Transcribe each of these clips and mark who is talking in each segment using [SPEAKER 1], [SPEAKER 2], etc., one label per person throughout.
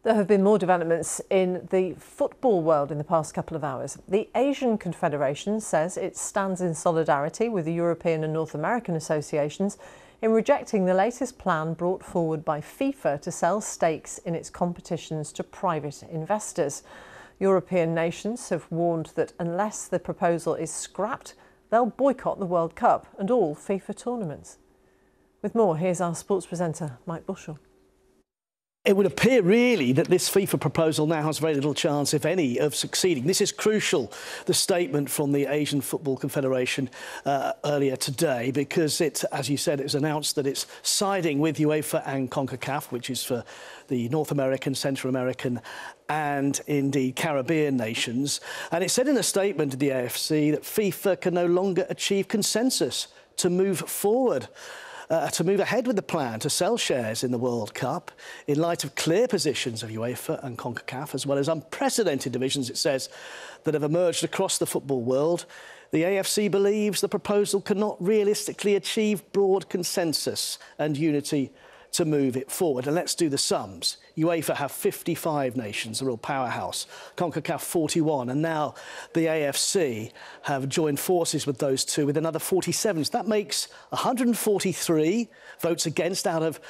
[SPEAKER 1] There have been more developments in the football world in the past couple of hours. The Asian Confederation says it stands in solidarity with the European and North American associations in rejecting the latest plan brought forward by FIFA to sell stakes in its competitions to private investors. European nations have warned that unless the proposal is scrapped, they'll boycott the World Cup and all FIFA tournaments. With more, here's our sports presenter, Mike Bushell.
[SPEAKER 2] It would appear really that this FIFA proposal now has very little chance, if any, of succeeding. This is crucial, the statement from the Asian Football Confederation earlier today, because it, as you said, it was announced that it's siding with UEFA and CONCACAF, which is for the North American, Central American and indeed Caribbean nations. And it said in a statement to the AFC that FIFA can no longer achieve consensus to move forward. To move ahead with the plan to sell shares in the World Cup in light of clear positions of UEFA and CONCACAF, as well as unprecedented divisions, it says, that have emerged across the football world. The AFC believes the proposal cannot realistically achieve broad consensus and unity to move it forward. And let's do the sums. UEFA have 55 nations, a real powerhouse. CONCACAF 41, and now the AFC have joined forces with those two with another 47. So that makes 143 votes against out of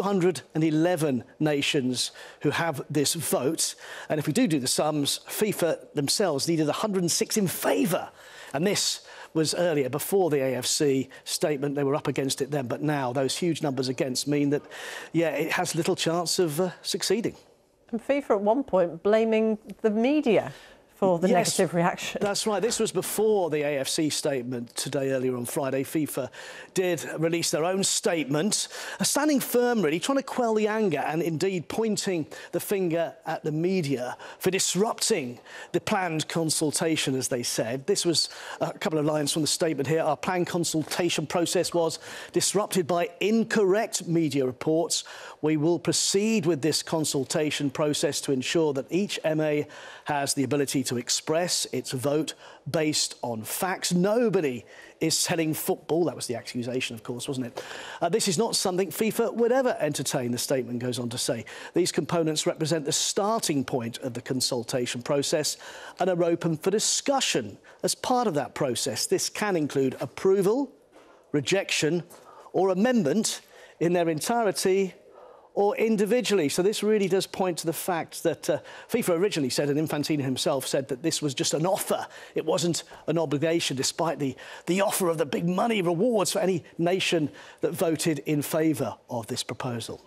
[SPEAKER 2] 211 nations who have this vote. And if we do the sums, FIFA themselves needed 106 in favour. And this was earlier, before the AFC statement. They were up against it then, but now those huge numbers against mean that, yeah, it has little chance of succeeding.
[SPEAKER 1] And FIFA at one point blaming the media for the negative reaction.
[SPEAKER 2] That's right. This was before the AFC statement today, earlier on Friday. FIFA did release their own statement, standing firm, really, trying to quell the anger and indeed pointing the finger at the media for disrupting the planned consultation, as they said. This was a couple of lines from the statement here. Our planned consultation process was disrupted by incorrect media reports. We will proceed with this consultation process to ensure that each MA has the ability to express its vote based on facts. Nobody is selling football. That was the accusation, of course, wasn't it? This is not something FIFA would ever entertain, the statement goes on to say. These components represent the starting point of the consultation process and are open for discussion as part of that process. This can include approval, rejection or amendment in their entirety or individually. So this really does point to the fact that FIFA originally said, and Infantino himself said, that this was just an offer. It wasn't an obligation, despite the offer of the big money rewards for any nation that voted in favour of this proposal.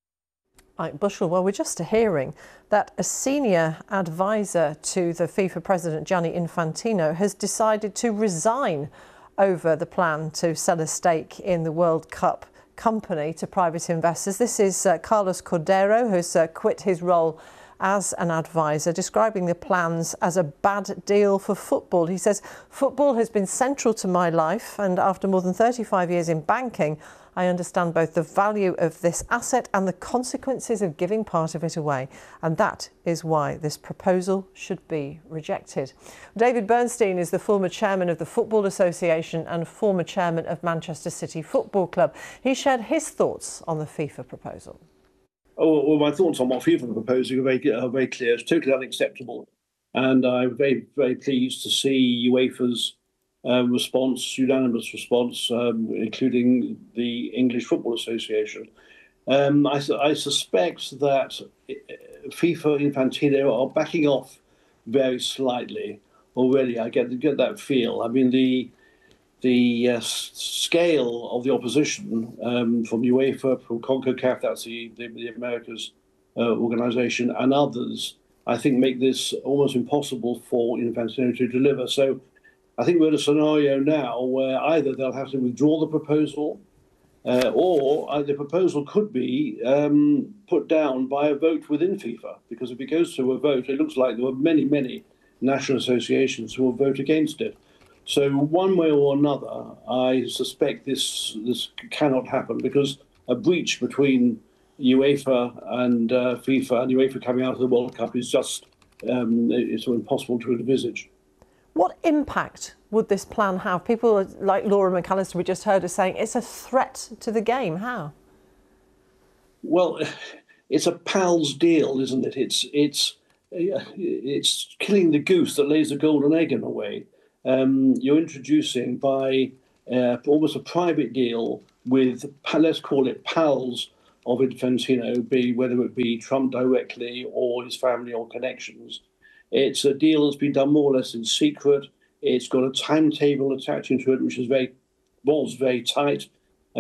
[SPEAKER 1] Mike Bushell, well, we're just hearing that a senior advisor to the FIFA president, Gianni Infantino, has decided to resign over the plan to sell a stake in the World Cup company to private investors. This is Carlos Cordeiro, who's quit his role as an advisor, describing the plans as a bad deal for football. He says, football has been central to my life, and after more than 35 years in banking, I understand both the value of this asset and the consequences of giving part of it away. And that is why this proposal should be rejected. David Bernstein is the former chairman of the Football Association and former chairman of Manchester City Football Club. He shared his thoughts on the FIFA proposal.
[SPEAKER 3] Oh, well, my thoughts on what FIFA are proposing are very clear. It's totally unacceptable. And I'm very, very pleased to see UEFA's unanimous response, including the English Football Association. I suspect that FIFA Infantino are backing off very slightly already. I get that feel. I mean, the scale of the opposition from UEFA, from CONCACAF, that's the Americas organisation, and others, I think make this almost impossible for Infantino to deliver. So I think we're in a scenario now where either they'll have to withdraw the proposal or the proposal could be put down by a vote within FIFA, because if it goes to a vote, it looks like there were many, many national associations who will vote against it. So one way or another, I suspect this cannot happen, because a breach between UEFA and FIFA, and UEFA coming out of the World Cup, is just it's impossible to envisage.
[SPEAKER 1] What impact would this plan have? People like Laura McAllister, we just heard her saying it's a threat to the game. How?
[SPEAKER 3] Well, it's a pal's deal, isn't it? It's killing the goose that lays the golden egg in a way. You're introducing by almost a private deal with, let's call it pals of Infantino, whether it be Trump directly or his family or connections. It's a deal that's been done more or less in secret. It's got a timetable attached into it, which was very tight.